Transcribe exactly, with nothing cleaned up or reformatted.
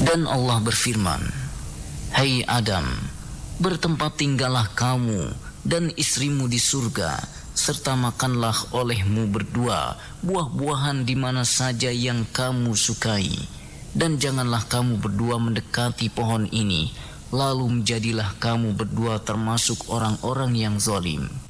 Dan Allah berfirman, "Hai Adam, bertempat tinggallah kamu dan istrimu di surga, serta makanlah olehmu berdua buah-buahan di mana saja yang kamu sukai. Dan janganlah kamu berdua mendekati pohon ini, lalu menjadilah kamu berdua termasuk orang-orang yang zalim."